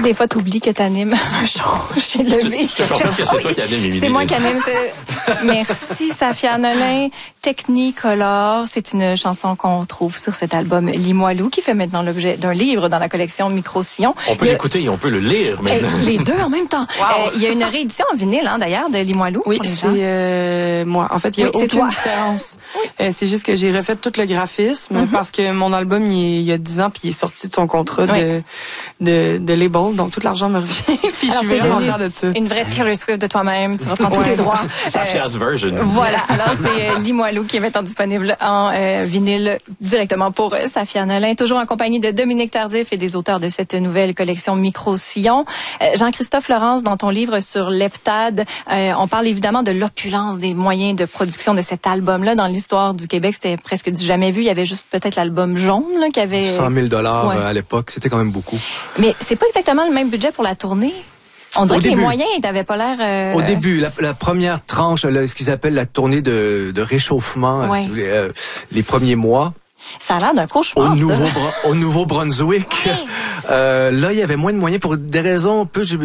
des fois, t'oublies que t'animes un show. J'ai levé. Je te confirme que c'est toi qui anime, Émilie. C'est moi qui anime. Merci, Safia Nolin. Technicolor, c'est une chanson qu'on trouve sur cet album Limoilou, qui fait maintenant l'objet d'un livre dans la collection Micro-Sillon. On peut l'écouter et on peut le lire maintenant. Les deux en même temps. Wow. Il y a une réédition en vinyle, d'ailleurs, de Limoilou. Oui, c'est moi. En fait, il y a aucune différence. C'est juste que j'ai refait tout le graphisme parce que mon album, il y a 10 ans, puis il est sorti de son contrat de label, donc tout l'argent me revient. Puis je suis vraiment fière de ça. Une vraie Taylor Swift de toi-même, tu vas prendre tous tes droits. Safia's version. Voilà, alors c'est Limoilou qui est maintenant disponible en vinyle directement pour Safia Nolin, toujours en compagnie de Dominique Tardif et des auteurs de cette nouvelle collection Micro-Sillon. Jean-Christophe Laurence, dans ton livre sur l'heptade, on parle évidemment de l'opulence des moyens de production de cet album-là. Dans l'histoire du Québec, c'était presque du jamais vu. Il y avait juste peut-être l'album jaune là, qui avait 100 000 à l'époque, c'était quand même beaucoup. Mais c'est pas exactement le même budget pour la tournée. On dirait que les moyens n'avaient pas l'air... Au début, la première tranche, ce qu'ils appellent la tournée de réchauffement, si vous voulez, les premiers mois. Ça a l'air d'un cauchemar, au Nouveau-Brunswick. Là, il y avait moins de moyens pour des raisons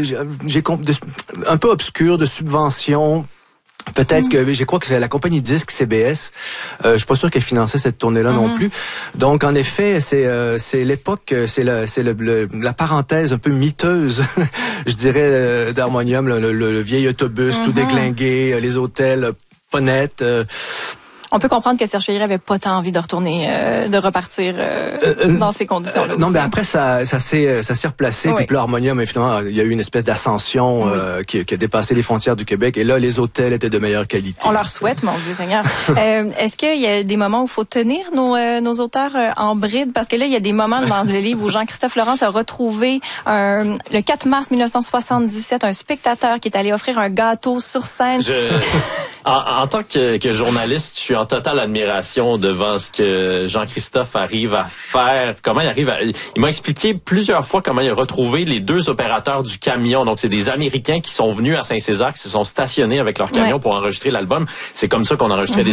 un peu obscures de subventions. Peut-être que je crois que c'est la compagnie disque CBS. Je suis pas sûr qu'elle finançait cette tournée-là non plus. Donc en effet, c'est l'époque, c'est la parenthèse un peu miteuse, je dirais, d'Harmonium, le vieil autobus tout déglingué, les hôtels pas nets. On peut comprendre que Serge Chéry avait pas tant envie de retourner, de repartir dans ces conditions-là. Non, mais après ça s'est replacé. Puis l'Harmonium, finalement, il y a eu une espèce d'ascension qui a dépassé les frontières du Québec. Et là, les hôtels étaient de meilleure qualité. On leur souhaite, mon Dieu Seigneur. Est-ce qu'il y a des moments où il faut tenir nos auteurs en bride? Parce que là, il y a des moments dans le livre où Jean-Christophe Laurence a retrouvé le 4 mars 1977 un spectateur qui est allé offrir un gâteau sur scène. En tant que journaliste, je suis en totale admiration devant ce que Jean-Christophe arrive à faire. Il m'a expliqué plusieurs fois comment il a retrouvé les deux opérateurs du camion. Donc, c'est des Américains qui sont venus à Saint-Césaire, qui se sont stationnés avec leur camion pour enregistrer l'album. C'est comme ça qu'on enregistrait